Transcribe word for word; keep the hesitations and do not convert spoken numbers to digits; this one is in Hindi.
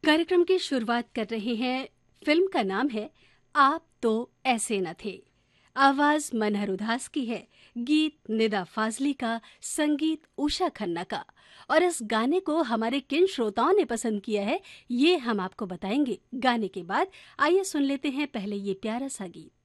कार्यक्रम की शुरुआत कर रहे हैं। फिल्म का नाम है आप तो ऐसे न थे। आवाज मनहर उदास की है, गीत निदा फाजली का, संगीत उषा खन्ना का। और इस गाने को हमारे किन श्रोताओं ने पसंद किया है, ये हम आपको बताएंगे गाने के बाद। आइए सुन लेते हैं पहले ये प्यारा सा गीत।